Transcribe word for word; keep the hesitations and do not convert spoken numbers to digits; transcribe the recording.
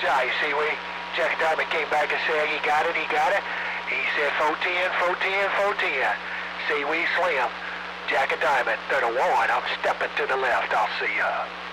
job. You see, we, Jack Diamond came back and said, he got it, he got it. He said, four ten, four ten, four ten. See, we slim. Jack of Diamond, thirty-one. I'm stepping to the left. I'll see ya.